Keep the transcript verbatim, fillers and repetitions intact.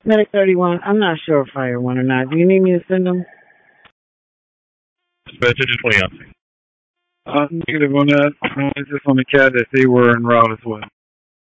Medic thirty-one, I'm not sure if I one or not. Do you need me to send them? Dispatcher to twenty ounce. Uh, negative on that. Uh, it's just on the cat that they were en route as well.